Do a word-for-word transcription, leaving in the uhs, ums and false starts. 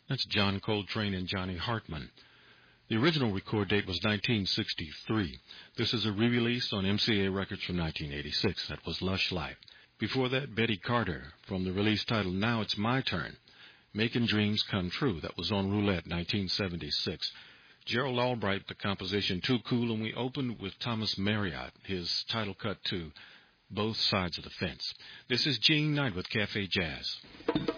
That's John Coltrane and Johnny Hartman. The original record date was nineteen sixty-three. This is a re-release on M C A Records from nineteen eighty-six. That was Lush Life. Before that, Betty Carter from the release titled Now It's My Turn. Making Dreams Come True. That was on Roulette, nineteen seventy-six. Gerald Albright, the composition Too Cool, and we opened with Thomas Marriott, his title cut to Both Sides of the Fence. This is Gene Knight with Cafe Jazz.